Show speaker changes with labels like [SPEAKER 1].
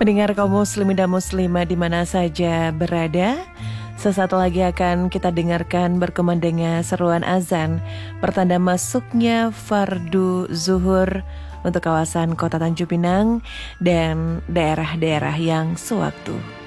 [SPEAKER 1] Pendengar kaum muslimin dan muslimah di mana saja berada, sesaat lagi akan kita dengarkan berkumandangnya seruan azan pertanda masuknya fardu zuhur untuk kawasan Kota Tanjung Pinang dan daerah-daerah yang sewaktu.